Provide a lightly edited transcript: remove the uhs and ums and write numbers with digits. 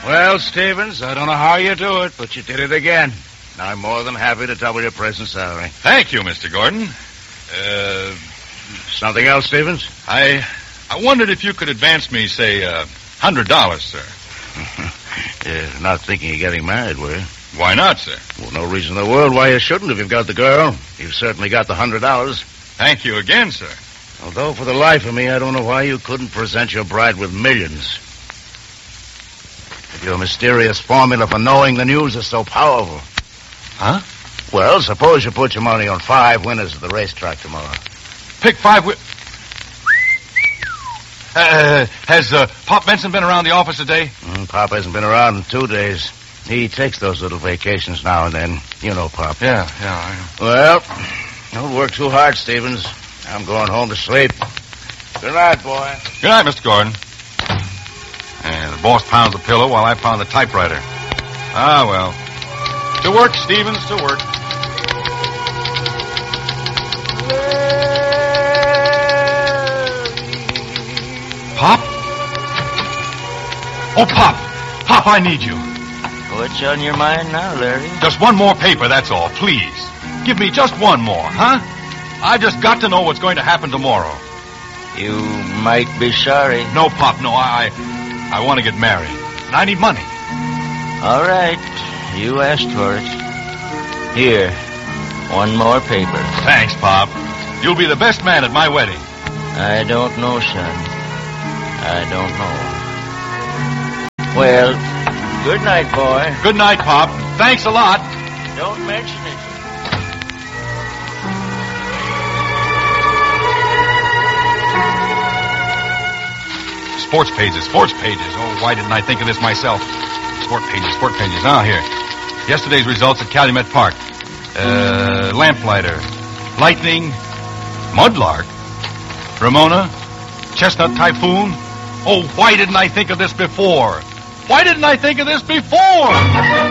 Well, Stevens, I don't know how you do it, but you did it again. I'm more than happy to double your present salary. Thank you, Mr. Gordon. Something else, Stevens? I wondered if you could advance me, say, $100, sir. You're not thinking of getting married, were you? Why not, sir? Well, no reason in the world why you shouldn't if you've got the girl. You've certainly got the $100. Thank you again, sir. Although, for the life of me, I don't know why you couldn't present your bride with millions. If your mysterious formula for knowing the news is so powerful. Huh? Well, suppose you put your money on 5 winners at the racetrack tomorrow. Pick 5 Has Pop Benson been around the office today? Pop hasn't been around in 2 days. He takes those little vacations now and then. You know Pop. Yeah, I know. Well, don't work too hard, Stevens. I'm going home to sleep. Good night, boy. Good night, Mr. Gordon. And the boss pounds the pillow while I pound the typewriter. Ah, well. To work, Stevens, to work. Pop? Oh, Pop. Pop, I need you. What's on your mind now, Larry? Just one more paper, that's all, please. Give me just one more, huh? I just got to know what's going to happen tomorrow. You might be sorry. No, Pop, no. I want to get married. And I need money. All right. You asked for it. Here. One more paper. Thanks, Pop. You'll be the best man at my wedding. I don't know, son. I don't know. Well, good night, boy. Good night, Pop. Thanks a lot. Don't mention it. Sports pages. Oh, why didn't I think of this myself? Sport pages. Ah, here. Yesterday's results at Calumet Park. Lamplighter. Lightning. Mudlark. Ramona. Chestnut Typhoon. Oh, why didn't I think of this before?